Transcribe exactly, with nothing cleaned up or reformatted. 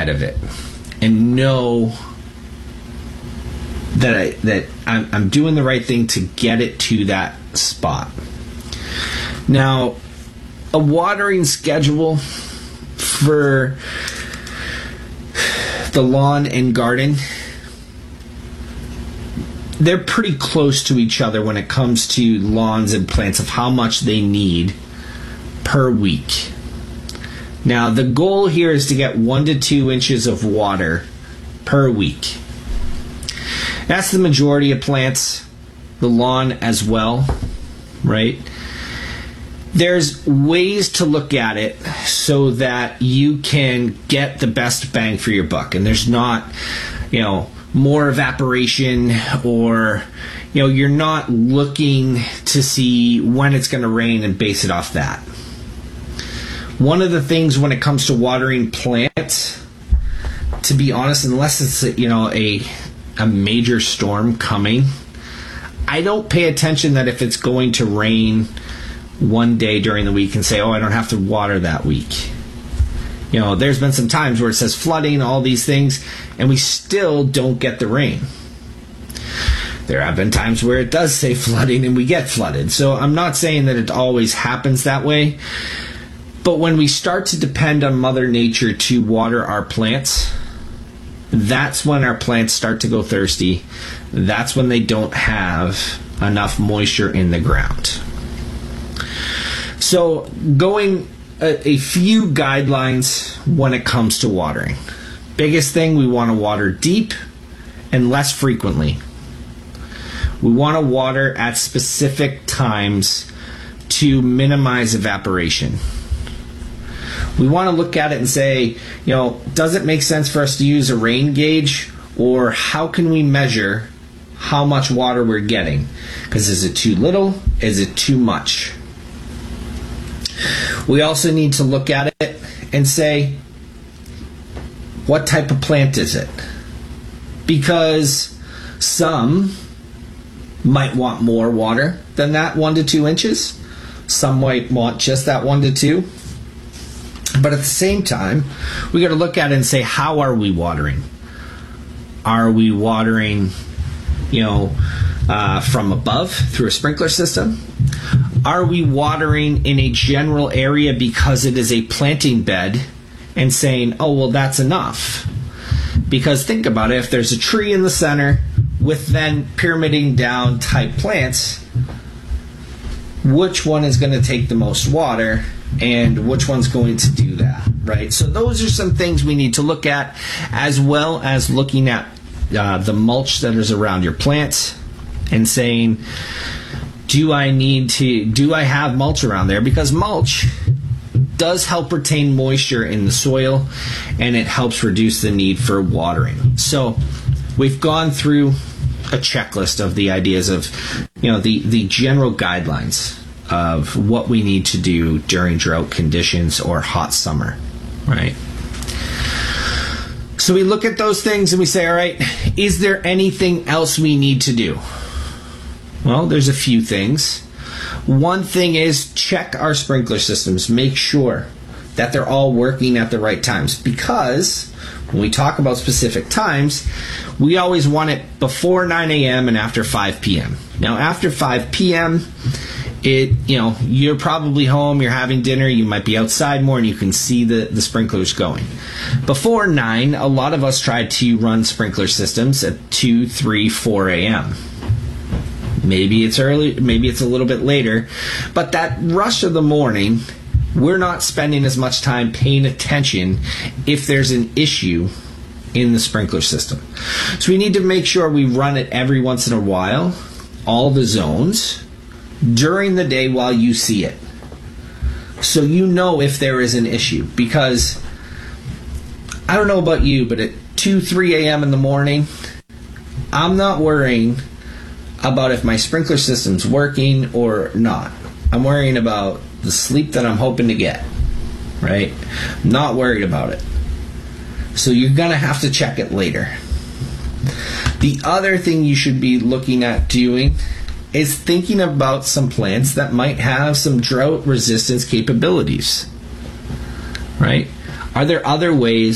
ahead of it and know that I that I'm, I'm doing the right thing to get it to that spot. Now, a watering schedule for the lawn and garden, they're pretty close to each other when it comes to lawns and plants of how much they need per week. Now, the goal here is to get one to two inches of water per week. That's the majority of plants, the lawn as well, right? There's ways to look at it so that you can get the best bang for your buck. And there's not, you know, more evaporation, or, you know, you're not looking to see when it's going to rain and base it off that. One of the things when it comes to watering plants, to be honest, unless it's, you know, a a major storm coming, I don't pay attention that if it's going to rain one day during the week and say, oh, I don't have to water that week. You know, there's been some times where it says flooding, all these things, and we still don't get the rain. There have been times where it does say flooding and we get flooded. So I'm not saying that it always happens that way. But when we start to depend on Mother Nature to water our plants, that's when our plants start to go thirsty. That's when they don't have enough moisture in the ground. So going a, a few guidelines when it comes to watering. Biggest thing, we want to water deep and less frequently. We want to water at specific times to minimize evaporation. We want to look at it and say, you know, does it make sense for us to use a rain gauge, or how can we measure how much water we're getting? Because is it too little? Is it too much? We also need to look at it and say, what type of plant is it? Because some might want more water than that one to two inches. Some might want just that one to two. But at the same time, we got to look at it and say, how are we watering? Are we watering, you know, uh, from above through a sprinkler system? Are we watering in a general area because it is a planting bed and saying, oh, well, that's enough? Because think about it, if there's a tree in the center with then pyramiding down type plants, which one is going to take the most water? And which one's going to do that, right? So those are some things we need to look at, as well as looking at uh, the mulch that is around your plants and saying, do I need to, do I have mulch around there? Because mulch does help retain moisture in the soil, and it helps reduce the need for watering. So we've gone through a checklist of the ideas of, you know, the, the general guidelines of what we need to do during drought conditions or hot summer, right? So we look at those things and we say, all right, is there anything else we need to do? Well, there's a few things. One thing is check our sprinkler systems. Make sure that they're all working at the right times, because when we talk about specific times, we always want it before nine a.m. and after five p.m. Now, after five p.m., It, you know, you're probably home, you're having dinner, you might be outside more, and you can see the, the sprinklers going. Before nine, a lot of us try to run sprinkler systems at two, three, four a.m. Maybe it's early, maybe it's a little bit later, but that rush of the morning, we're not spending as much time paying attention if there's an issue in the sprinkler system. So we need to make sure we run it every once in a while, all the zones, during the day while you see it, so you know if there is an issue. Because I don't know about you, but at two, three a.m. in the morning, I'm not worrying about if my sprinkler system's working or not. I'm worrying about the sleep that I'm hoping to get, right? I'm not worried about it. So you're going to have to check it later. The other thing you should be looking at doing is thinking about some plants that might have some drought resistance capabilities, right? Are there other ways